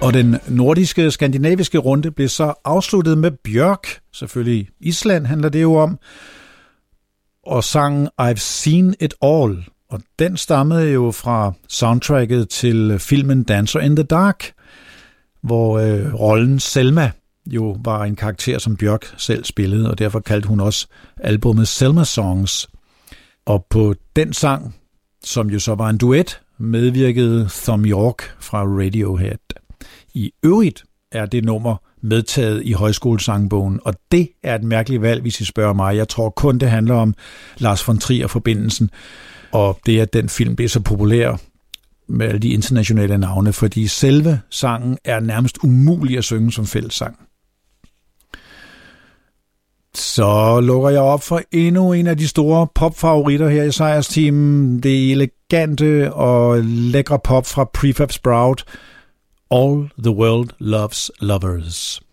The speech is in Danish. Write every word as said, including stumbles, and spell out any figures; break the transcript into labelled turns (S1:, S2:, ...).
S1: Og den nordiske, skandinaviske runde blev så afsluttet med Bjørk. Selvfølgelig Island handler det jo om. Og sangen I've Seen It All. Og den stammede jo fra soundtracket til filmen Dancer in the Dark, hvor øh, rollen Selma jo var en karakter, som Bjørk selv spillede, og derfor kaldte hun også albummet Selma Songs. Og på den sang, som jo så var en duet, medvirkede Thom Yorke fra Radiohead. I øvrigt er det nummer medtaget i højskolesangbogen, og det er et mærkeligt valg, hvis I spørger mig. Jeg tror kun, det handler om Lars von Trier-forbindelsen, og det, at den film blev så populær med alle de internationale navne, fordi selve sangen er nærmest umulig at synge som fællessang. Så lukker jeg op for endnu en af de store popfavoritter her i sejrsteamen. Det elegante og lækre pop fra Prefab Sprout. All the World Loves Lovers.